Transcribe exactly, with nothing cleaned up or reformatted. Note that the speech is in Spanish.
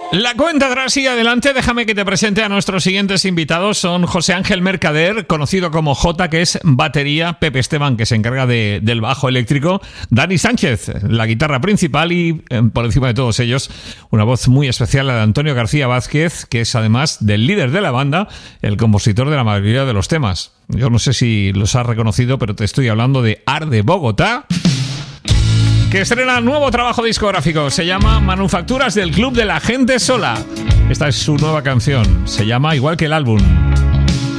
La cuenta atrás sigue adelante. Déjame que te presente a nuestros siguientes invitados. Son José Ángel Mercader, conocido como J, que es batería, Pepe Esteban, que se encarga de, del bajo eléctrico, Dani Sánchez, la guitarra principal, y eh, por encima de todos ellos, una voz muy especial, la de Antonio García Vázquez, que es además del líder de la banda, el compositor de la mayoría de los temas. Yo no sé si los has reconocido, pero te estoy hablando de Arde Bogotá, que estrena nuevo trabajo discográfico. Se llama Manufacturas del Club de la Gente Sola. Esta es su nueva canción. Se llama igual que el álbum,